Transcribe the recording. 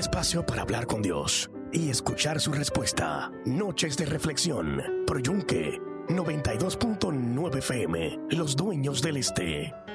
espacio para hablar con Dios y escuchar su respuesta. Noches de reflexión por Yunque 92.9 FM, Los Dueños del Este.